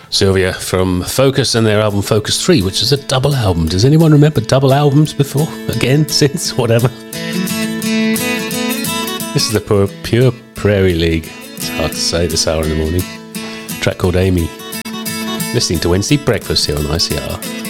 Sylvia from Focus and their album Focus 3, which is a double album. Does anyone remember double albums before? Again, since, whatever. This is the Pure Prairie League. It's hard to say this hour in the morning. A track called Amy. Listening to Wednesday Breakfast here on ICR.